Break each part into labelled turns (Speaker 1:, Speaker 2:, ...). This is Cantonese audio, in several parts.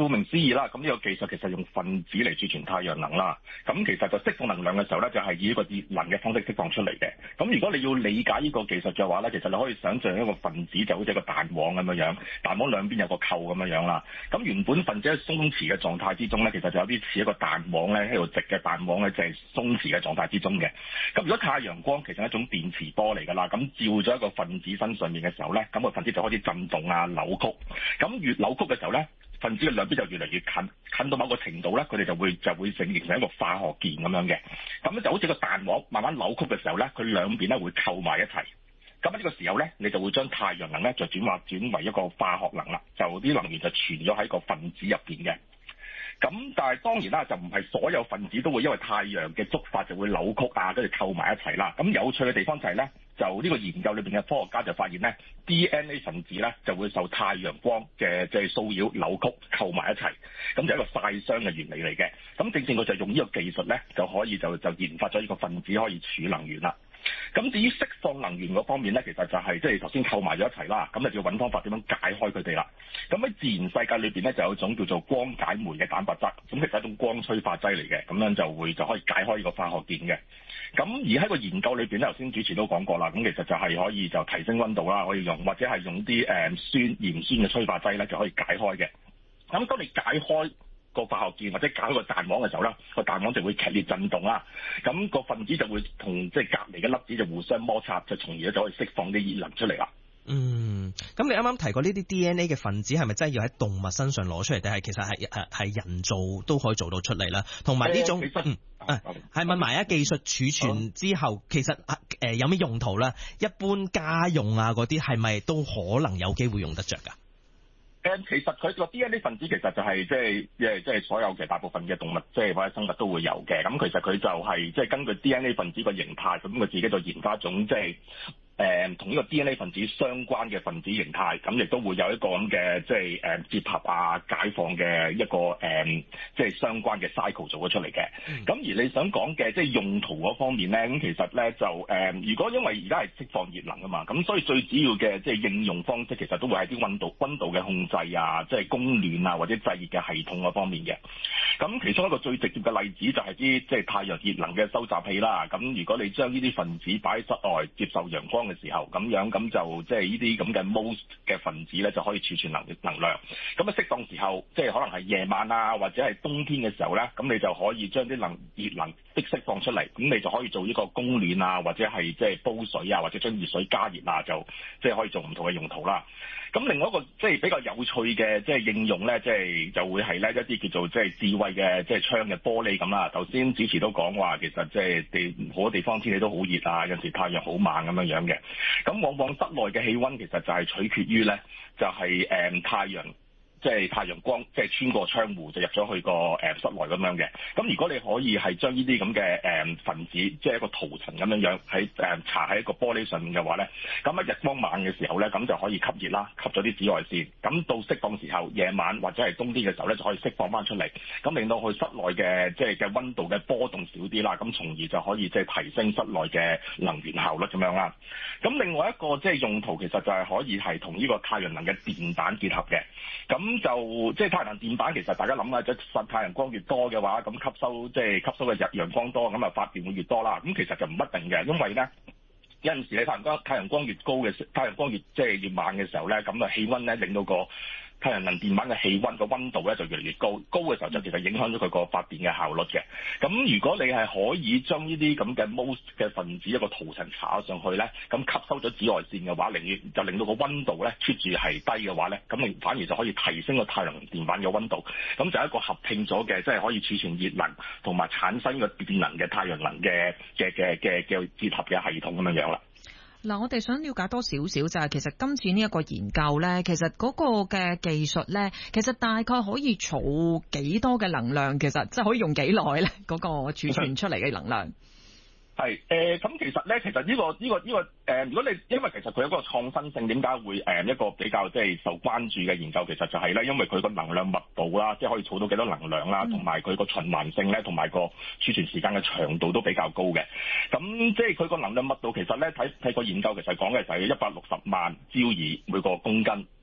Speaker 1: 顧名思義啦，咁呢個技術其實用分子嚟儲存太陽能啦。咁其實就釋放能量嘅時候咧，就係以一個熱能嘅方式釋放出嚟嘅。咁如果你要理解呢個技術嘅話咧，其實你可以想像一個分子就好似一個彈簧咁樣，彈簧兩邊有個扣咁樣啦。咁原本分子喺鬆弛嘅狀態之中咧，其實就有啲似一個彈簧咧喺度直嘅彈簧咧，就係鬆弛嘅狀態之中嘅。咁如果太陽光其實係一種電磁波嚟㗎啦，咁照咗一個分子身上面嘅時候咧，咁個分子就開始震動啊、扭曲。咁越扭曲嘅時候咧，分子嘅兩邊就越嚟越近，近到某個程度咧，佢哋就會形成一個化學鍵咁樣嘅。咁咧就好似個彈簧慢慢扭曲嘅時候咧，佢兩邊咧會扣埋一齊。咁呢個時候咧，你就會將太陽能咧就轉為一個化學能啦，就啲能源就存咗喺個分子入邊嘅。咁但係當然啦，就唔係所有分子都會因為太陽嘅觸發就會扭曲啊，跟住扣埋一齊啦。咁有趣嘅地方就係咧，就呢個研究裏邊嘅科學家就發現咧 ，DNA 分子咧就會受太陽光嘅即係騷擾扭曲扣埋一齊，咁就係一個晒傷嘅原理嚟嘅。咁正正佢就用呢個技術咧，就可以就研發咗呢個分子可以儲能源啦。咁至於釋放能源嗰方面咧，其實就係即係頭先扣埋咗一齊啦，咁就要揾方法點樣解開佢哋啦。咁喺自然世界裏邊咧，就有一種叫做光解酶嘅蛋白質，咁其實係一種光催化劑嚟嘅，咁樣就可以解開呢個化學鍵嘅。咁而喺個研究裏邊咧，頭先主持都講過啦，咁其實就係可以就提升溫度啦，可以用或者係用啲鹽酸嘅催化劑咧，就可以解開嘅。咁當你解開個化學鍵或者解開個彈簧嘅時候咧，個彈簧就會劇烈震動啦，咁個分子就會同即係隔離嘅粒子就互相摩擦，就從而就可以釋放啲熱能出嚟啦。
Speaker 2: 咁你啱啱提過呢啲 DNA 嘅分子係咪真係要喺動物身上攞出嚟，定係其實係人造都可以做到出嚟啦？同埋呢種係問埋技術儲存之後，其實有咩用途咧？一般家用啊嗰啲係咪都可能有機會用得着㗎？
Speaker 1: 其實佢個 DNA 分子其實就係即係所有嘅大部分嘅動物即係或者生物都會有嘅。咁其實佢就係即係根據 DNA 分子個形態，咁佢自己就研發一種即係同呢個 DNA 分子相關嘅分子形態，咁亦都會有一個咁嘅即係結合啊、解放嘅一個即係相關嘅 cycle 做咗出嚟嘅。咁而你想講嘅即係用途嗰方面咧，咁其實咧就如果因為而家係釋放熱能啊嘛，咁所以最主要嘅即係應用方式其實都會係啲溫度嘅控制啊，即係供暖啊或者制熱嘅系統嗰方面嘅。咁其中一個最直接嘅例子就係啲即係太陽熱能嘅收集器啦。咁如果你將呢啲分子擺喺室外接受陽光嘅時候，咁就即係呢啲咁嘅 MOS 嘅分子咧就可以儲存能量。咁啊適當時候，即係可能係夜晚啊，或者係冬天嘅時候咧，咁你就可以將啲熱能釋放出嚟，咁你就可以做呢個供暖啊，或者係即係煲水啊，或者將熱水加熱啊，就即係可以做唔同嘅用途啦。咁另外一個即係比較有趣嘅即係應用咧，就會係咧一啲叫做即係智慧嘅即係窗嘅玻璃咁啦。頭先主持都講話，其實即係好多地方天氣都好熱啊，有時太陽好猛咁樣嘅。咁往往室內嘅氣溫其實就係取決於咧，就係太陽。即係太陽光，即係穿過窗戶就入咗去個室內咁樣嘅。咁如果你可以係將呢啲咁嘅分子，即係一個塗層咁樣喺搽喺一個玻璃上面嘅話咧，咁喺日光猛嘅時候咧，咁就可以吸熱啦，吸咗啲紫外線。咁到適當時候，夜晚或者係冬天嘅時候咧，就可以釋放翻出嚟，咁令到佢室內嘅即係嘅溫度嘅波動少啲啦。咁從而就可以即係提升室內嘅能源效率咁樣啦。咁另外一個即係用途其實就係可以係同呢個太陽能嘅電板結合嘅。咁就即係太陽能電板，其實大家諗下，即係太陽光越多嘅話，咁吸收嘅陽光多，咁啊發電會越多啦。咁其實就唔一定嘅，因為咧有陣時你太陽光越高嘅太陽光越越猛嘅時候咧，咁啊氣溫咧令到個太陽能電板嘅氣溫個溫度咧就越嚟越高，高嘅時候就其實影響咗佢個發電嘅效率嘅。咁如果你係可以將呢啲咁嘅 MOS 嘅分子一個塗層搽上去咧，咁吸收咗紫外線嘅話，就令到個溫度咧 keep 住係低嘅話咧，咁你反而就可以提升個太陽能電板嘅溫度。咁就係一個合併咗嘅，即係可以儲存熱能同埋產生個電能嘅太陽能嘅結合嘅系統咁樣啦。
Speaker 3: 嗱，我哋想了解多少少就係其實今次呢一個研究咧，其實嗰個嘅技術咧，其實大概可以儲幾多嘅能量？其實即係可以用幾耐咧？嗰個儲存出嚟嘅能量。
Speaker 1: 係咁其實咧，其實呢個如果你因為其實佢有一個創新性，點解會一個比較即係受關注嘅研究，其實就係咧，因為佢個能量密度啦，即係可以儲到幾多能量啦，同埋佢個循環性咧，同埋個儲存時間嘅長度都比較高嘅。咁即係佢個能量密度其實咧睇個研究其實講嘅就係160萬焦耳每個公斤。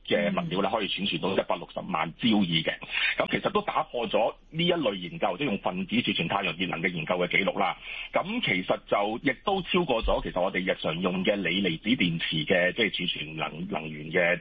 Speaker 1: 嘅物料咧，可以儲存到160萬焦耳嘅。咁其實都打破咗呢一類研究，即係用分子儲存太陽熱能嘅研究嘅記錄啦。咁其實就亦都超過咗其實我哋日常用嘅鋰離子電池嘅即係儲存能源嘅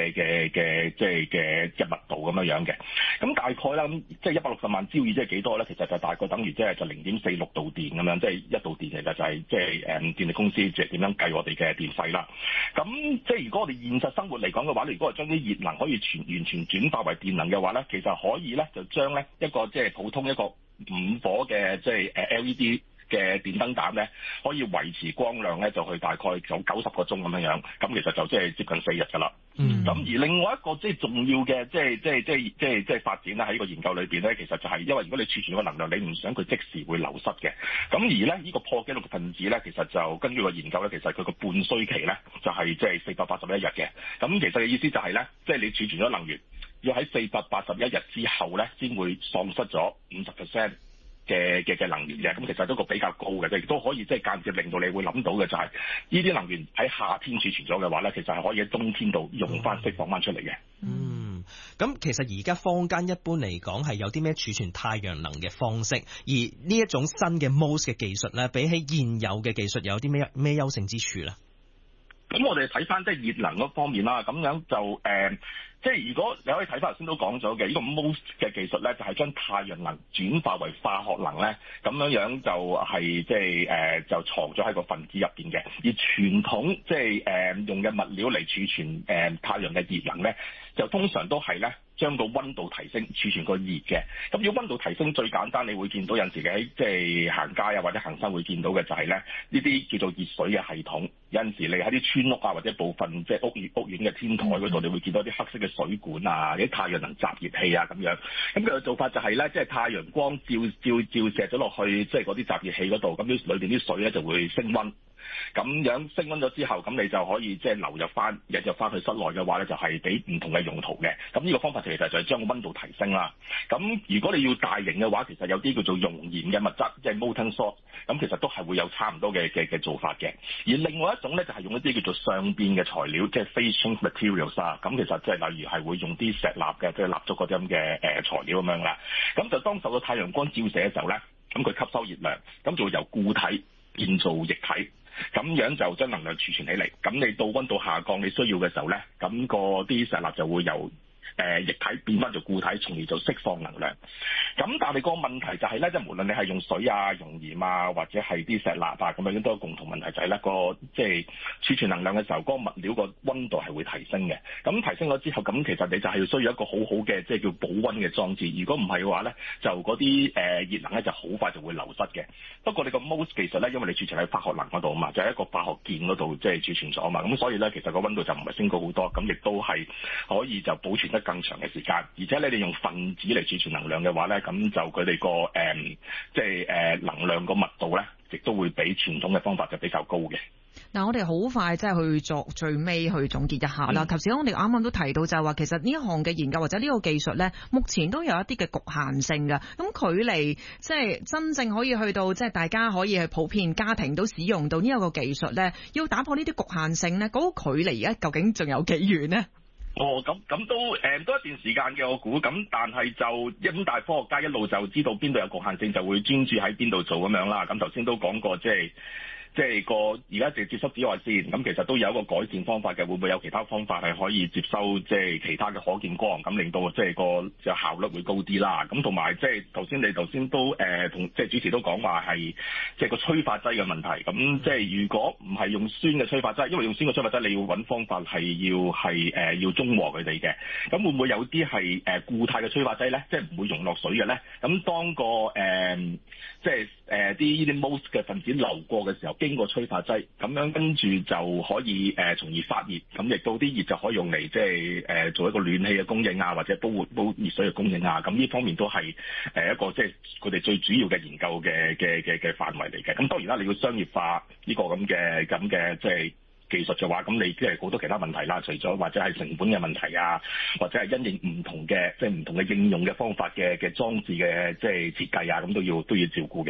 Speaker 1: 嘅密度咁樣嘅。咁大概啦，咁即係160萬焦耳即係幾多咧？其實就大概等於即係0.46度電咁樣，即係1度電其實就係即係電力公司即係點樣計我哋嘅電費啦。咁即係如果我哋現實生活嚟講嘅話，如果係將啲熱能可以完全轉化為電能嘅話咧，其實可以咧就將咧一個即係普通一個5火嘅即係LED嘅電燈膽咧，可以維持光亮咧就去大概90個鐘咁樣，咁其實就即係接近4日㗎啦。咁而另外一個即係重要嘅即係發展咧喺呢個研究裏邊咧，其實就係因為如果你儲存個能量，你唔想佢即時會流失嘅。咁而咧呢個破紀錄嘅分子咧，其實就根據個研究咧，其實佢個半衰期咧就係即係481日嘅。咁其實嘅意思就係咧，即係你儲存咗能源，要喺481日之後咧，先會喪失咗50%。嘅能源嘅，咁其實都個比較高嘅，亦都可以即係間接令到你會諗到嘅就係呢啲能源喺夏天儲存咗嘅話咧，其實係可以喺冬天度用翻釋放翻出嚟嘅。
Speaker 2: 咁其實而家坊間一般嚟講係有啲咩儲存太陽能嘅方式，而呢一種新嘅 MOS 嘅技術咧，比起現有嘅技術有啲咩優勝之處咧？
Speaker 1: 咁我哋睇翻即係熱能嗰方面啦，咁樣就即係如果你可以睇翻頭先都講咗嘅，呢個 MOS 嘅技術咧，就係將太陽能轉化為化學能咧，咁樣就係即係就藏咗喺個分子入邊嘅。而傳統即係用嘅物料嚟儲存太陽嘅熱能咧，就通常都係咧將個溫度提升，儲存個熱嘅。咁如果溫度提升最簡單，你會見到有陣時喺即係行街啊或者行山會見到嘅就係咧呢啲叫做熱水嘅系統。有陣時你喺啲村屋啊或者部分即係屋苑嘅天台嗰度，你會見到啲黑色嘅水管啊，啲太陽能集熱器啊咁樣。咁佢嘅做法就係咧，即係太陽光照射咗落去，即係嗰啲集熱器嗰度，咁啲裏邊啲水咧就會升溫。咁樣升溫咗之後，咁你就可以即係流入翻去室內嘅話咧，就係俾唔同嘅用途嘅。咁呢個方法其實就係將個溫度提升啦。咁如果你要大型嘅話，其實有啲叫做熔燃嘅物質，即係 molten salt，咁其實都係會有差唔多嘅做法嘅。而另外一種咧就係用一啲叫做相變嘅材料，即係 phase change materials 啊。咁其實即係例如係會用啲石蠟嘅，即係蠟燭嗰啲咁嘅材料咁樣啦。咁就當受到太陽光照射嘅時候咧，咁佢吸收熱量，咁就會由固體變做液體。咁樣就將能量儲存起嚟，咁你到溫度下降你需要嘅時候咧，咁個啲石蠟就會由液體變翻做固體，從而就釋放能量。咁但係個問題就係咧，即係無論你係用水啊、熔鹽啊，或者係啲石蠟啊，咁樣都有共同問題就係咧即係儲存能量嘅時候，嗰個物料個溫度係會提升嘅。咁提升咗之後，咁其實你就係需要一個好好嘅即係叫保溫嘅裝置。如果唔係嘅話咧，就嗰啲熱能咧就好快就會流失嘅。不過你個 MOS 技術咧，因為你儲存喺化學能嗰度啊嘛，就係一個化學鍵嗰度即係儲存咗啊嘛，咁所以咧其實個溫度就唔係升高好多，咁亦都係可以就保存得更長嘅時間。而且你哋用分子嚟儲存能量嘅話咧，咁就佢哋個即係能量個密度咧，亦都會比傳統嘅方法就比較高嘅。
Speaker 3: 嗱，我哋好快即係去作最尾去總結一下啦。頭先我哋啱啱都提到就係話，其實呢一項嘅研究或者呢個技術咧，目前都有一啲嘅局限性㗎。咁距離即係真正可以去到即係大家可以去普遍家庭都使用到呢一個技術咧，要打破呢啲局限性咧，嗰個距離而家究竟仲有幾遠呢？
Speaker 1: 咁都一段時間嘅我估，咁但係就大科學家一路就知道邊度有局限性，就會專注喺邊度做咁樣啦。咁頭先都講過，即係個而家直接接收紫外線，咁其實都有一個改善方法嘅。會唔會有其他方法係可以接收即係其他嘅可見光，咁令到即係個效率會高啲啦？咁同埋即係頭先都同即係主持都講話係即係個催化劑嘅問題。咁即係如果唔係用酸嘅催化劑，因為用酸嘅催化劑你要揾方法係要中和佢哋嘅。咁會唔會有啲係固態嘅催化劑咧？即係唔會溶落水嘅咧？咁當個即係呢啲 MOS 嘅分子流過嘅時候，經過催化劑，咁樣跟住就可以從而發熱，咁亦都啲熱就可以用嚟即係做一個暖氣嘅供應啊，或者煲熱水嘅供應啊。咁呢方面都係一個即係佢哋最主要嘅研究嘅範圍嚟嘅。咁當然啦，你要商業化呢個咁嘅即係技術嘅話，咁你即係好多其他問題啦，除咗或者係成本嘅問題啊，或者係因應唔同嘅即係唔同嘅應用嘅方法嘅裝置嘅即係設計啊，咁都要照顧嘅。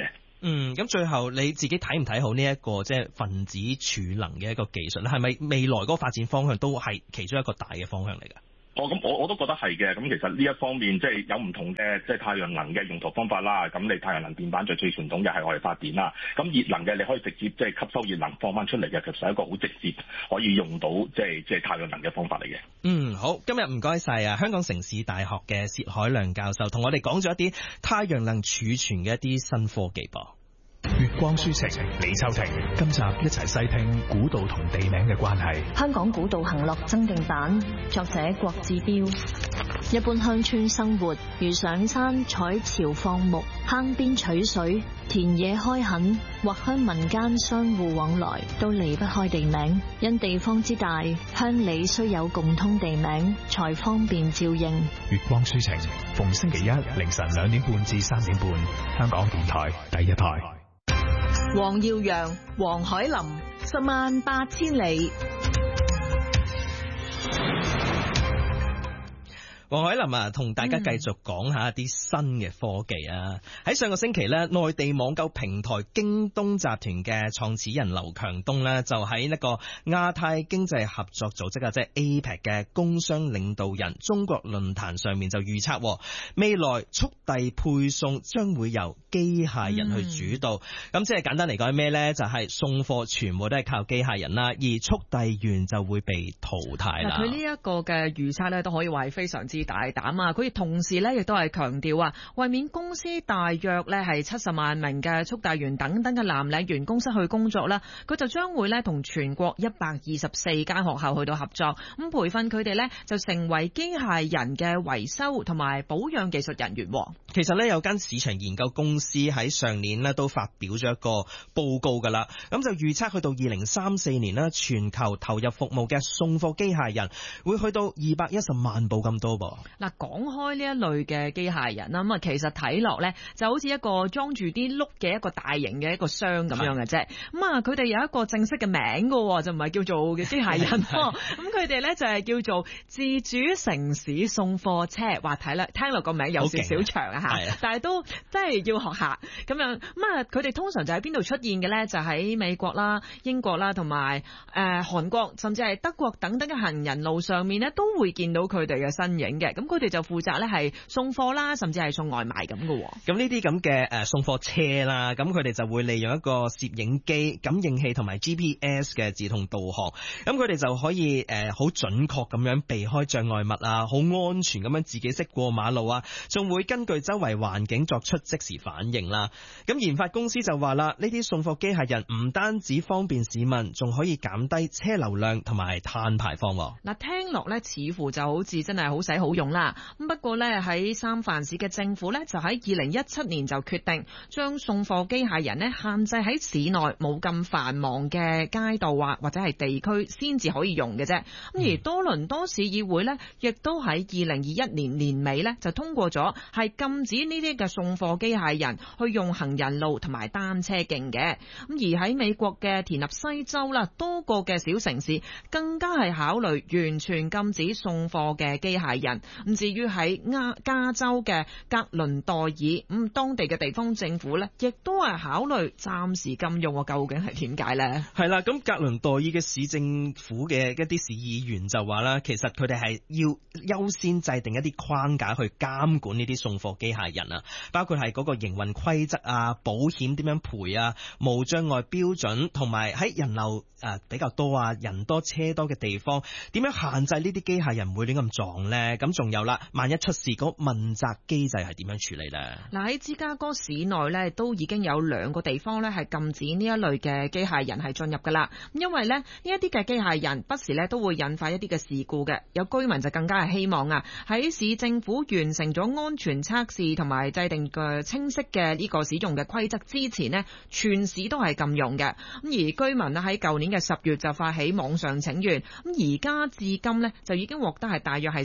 Speaker 2: 咁最後你自己睇唔睇好呢一個即係分子儲能嘅一個技術咧？係咪未來嗰個發展方向都係其中一個大嘅方向嚟㗎？
Speaker 1: 咁我都覺得係嘅。咁其實呢一方面即係有唔同嘅即係太陽能嘅用途方法啦。咁你太陽能電板最傳統嘅係我哋發電啦。咁熱能嘅你可以直接即係吸收熱能放翻出嚟嘅，其實係一個好直接可以用到即係太陽能嘅方法嚟嘅。
Speaker 2: 好，今日唔該晒啊！香港城市大學嘅薛凱亮教授同我哋講咗一啲太陽能儲存嘅一啲新科技噃。
Speaker 4: 月光書情，李秋婷，今集一齊細聽古道同地名嘅關係。
Speaker 5: 香港古道行樂增訂版，作者郭志標。一般鄉村生活如上山採潮放牧、坑邊取水、田野開墾，或鄉民間相互往來，都離不開地名。因地方之大，鄉里需有共通地名，才方便照應。
Speaker 4: 月光書情，逢星期一凌晨2點半至3點半，香港電台第一台。
Speaker 5: 黃耀揚、黃海林，108000里。
Speaker 2: 黃海林啊，同大家繼續講下一啲新嘅科技啊！喺上個星期咧，內地網購平台京東集團嘅創始人劉強東咧，就喺呢個亞太經濟合作組織啊，即係 APEC 嘅工商領導人中國論壇上面就預測，未來速遞配送將會由機械人去主導。咁即係簡單嚟講係咩呢？就係送貨全部都係靠機械人啦，而速遞員就會被淘汰啦。
Speaker 3: 佢呢一個嘅預測咧，都可以話係非常之大膽啊！佢同時咧亦都係強調啊，為免公司大約咧係70萬名嘅速遞員等等嘅藍領員工失去工作啦，佢就將會咧同全國124間學校去到合作，咁培訓佢哋咧就成為機械人嘅維修同埋保養技術人員。
Speaker 2: 其實咧有間市場研究公司喺上年咧都發表咗一個報告噶啦，咁就預測去到2034年咧，全球投入服務嘅送貨機械人會去到210萬部咁多噃。
Speaker 3: 嗱，講開呢一類嘅機械人啦，咁啊其實睇落咧就好似一個裝住啲碌嘅一個大型嘅一個箱咁樣嘅啫。咁啊，佢哋有一個正式嘅名㗎，就唔係叫做機械人。咁佢哋咧就係叫做自主城市送貨車。話睇啦，聽落個名有少少長啊嚇，但係都真係要學下咁樣。咁啊，佢哋通常就喺邊度出現嘅咧？就喺美國啦、英國啦，同埋韓國，甚至係德國等等嘅行人路上面咧，都會見到佢哋嘅身影嘅。咁佢哋就負責咧係送貨啦，甚至係送外賣咁嘅。
Speaker 2: 咁呢啲咁嘅送貨車啦，咁佢哋就會利用一個攝影機、感應器同埋 GPS 嘅自動導航，咁佢哋就可以好準確咁樣避開障礙物啊，好安全咁樣自己識過馬路啊，仲會根據周圍環境作出即時反應啦。咁研發公司就話啦，呢啲送貨機械人唔單止方便市民，仲可以減低車流量同埋碳排放。
Speaker 3: 嗱，聽落咧似乎就好似真係好使好用啦。咁不過咧喺三藩市嘅政府咧就喺2017年就決定將送貨機械人咧限制喺市內冇咁繁忙嘅街道啊或者係地區先至可以用嘅啫。咁而多倫多市議會咧亦都喺2021年年尾咧就通過咗係禁止呢啲嘅送貨機械人去用行人路同埋單車徑嘅。咁而喺美國嘅田納西州啦，多個嘅小城市更加係考慮完全禁止送貨嘅機械人。咁至於喺加州嘅格倫代爾，咁當地嘅地方政府咧，亦都係考慮暫時禁用。究竟係點解咧？
Speaker 2: 係啦，咁格倫代爾嘅市政府嘅一啲市議員就話啦，其實佢哋係要優先制定一啲框架去監管呢啲送貨機械人啊，包括係嗰個營運規則啊、保險點樣賠啊、無障礙標準，同埋喺人流比較多啊、人多車多嘅地方，點樣限制呢啲機械人唔會亂咁撞呢？咁仲有啦，萬一出事嗰問責機制係點樣處理呢？
Speaker 3: 嗱，喺芝加哥市內咧，都已經有2個地方咧係禁止呢一類嘅機械人係進入噶啦。因為咧呢一啲嘅機械人不時咧都會引發一啲嘅事故嘅。有居民就更加係希望啊，喺市政府完成咗安全測試同埋制定嘅清晰嘅呢個使用嘅規則之前呢，全市都係禁用嘅。咁而居民咧喺舊年嘅10月就發起網上請願，咁而家至今呢，就已經獲得係大約係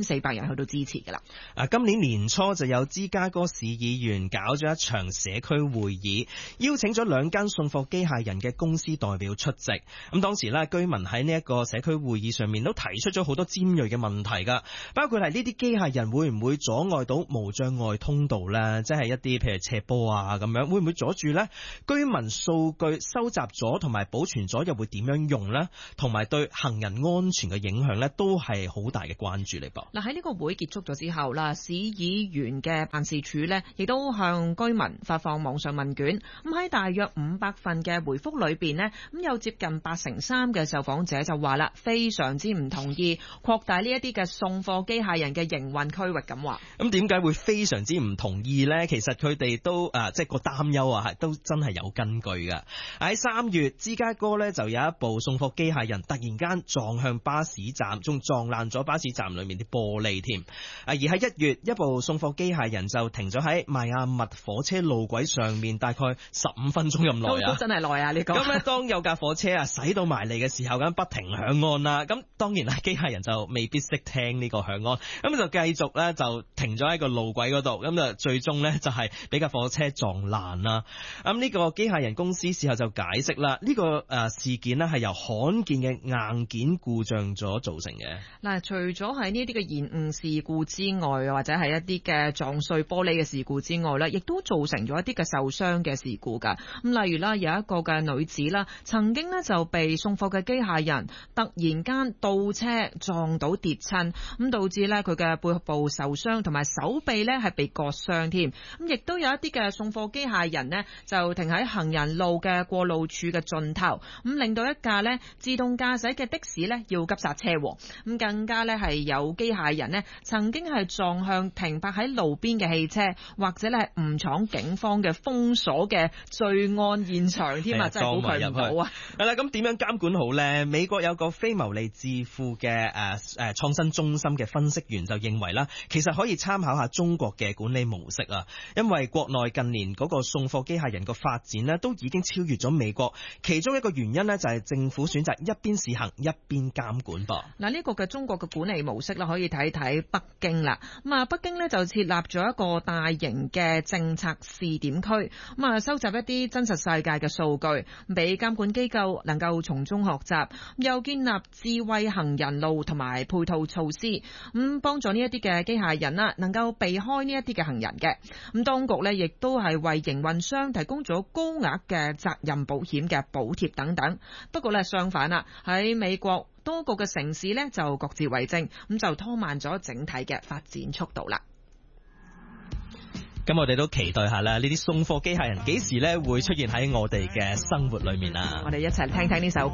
Speaker 3: 400人去到支持㗎啦。
Speaker 2: 今年年初就有芝加哥市議員搞咗一場社區會議，邀請咗2間送貨機械人嘅公司代表出席。咁當時咧，居民喺呢一個社區會議上面都提出咗好多尖銳嘅問題㗎，包括係呢啲機械人會唔會阻礙到無障礙通道呢？即係一啲譬如斜坡啊咁樣，會唔會阻住呢？居民數據收集咗同埋保存咗又會點樣用呢？同埋對行人安全嘅影響呢，都係好大嘅關注嚟噃。
Speaker 3: 嗱，喺呢個會結束咗之後啦，市議員嘅辦事處呢亦都向居民發放網上問卷。咁喺大約500份嘅回覆裏邊呢，咁有接近83%嘅受訪者就話啦，非常之唔同意擴大呢一啲嘅送貨機械人嘅營運區域咁話。
Speaker 2: 咁點解會非常之唔同意呢？其實佢哋都即係個擔憂啊，都真係有根據㗎。喺3月，芝加哥呢就有一部送貨機械人突然間撞向巴士站，仲撞爛咗巴士站裏面啲玻璃添。而喺1月，一部送貨機械人就停咗喺邁阿密火車路軌上面，大概15分鐘咁耐啊！
Speaker 3: 都真係耐啊！呢個
Speaker 2: 咁咧，當有架火車駛到埋嚟嘅時候，咁不停響安啦。咁當然啦，機械人就未必識聽呢個響安，咁就繼續咧就停咗喺個路軌嗰度，咁就最終咧就係俾架火車撞爛啦。咁呢個機械人公司事後就解釋啦，呢個事件呢係由罕見嘅硬件故障咗造成嘅。
Speaker 3: 嗱，除咗係呢啲嘅延誤事故之外，或者係一啲嘅撞碎玻璃嘅事故之外咧，亦都造成咗一啲嘅受傷嘅事故㗎。咁例如啦，有一個嘅女子啦，曾經呢就被送貨嘅機械人突然間倒車撞到跌親，咁導致呢佢嘅背部受傷，同埋手臂呢係被割傷添。咁亦都有一啲嘅送貨機械人呢就停喺行人路嘅過路處嘅盡頭，咁令到一架呢自動駕駛嘅的士呢要急剎車。咁更加呢係有機械人呢曾經係撞向停泊喺路邊嘅汽車，或者呢係誤闖警方嘅封鎖嘅罪案現場添啊！真係估佢唔到啊！
Speaker 2: 係啦，咁點樣監管好呢？美國有個非牟利智庫嘅創新中心嘅分析員就認為啦，其實可以參考下中國嘅管理模式啊，因為國內近年嗰個送貨機械人個發展呢都已經超越咗美國，其中一個原因呢，就係政府選擇一邊試行一邊監管噃。
Speaker 3: 嗱，呢個嘅中國嘅管理模式啦，可以睇睇北京啦。咁啊，北京呢就設立咗一個大型嘅政策試點區，咁啊收集一啲真實世界嘅數據，俾監管機構能夠從中學習，又建立智慧行人路同埋配套措施，咁幫助呢一啲嘅機械人啦，能夠避開呢一啲嘅行人嘅。咁當局呢亦都係為營運商提供咗高額嘅責任保險嘅補貼等等。不過呢，相反啦，喺美國多個嘅城市呢就各自為政，咁就拖慢咗整體嘅發展速度啦。
Speaker 2: 咁我哋都期待下啦，呢啲送貨機械人幾時呢會出現喺我哋嘅生活裏面啊？
Speaker 3: 我哋一齊聽聽呢首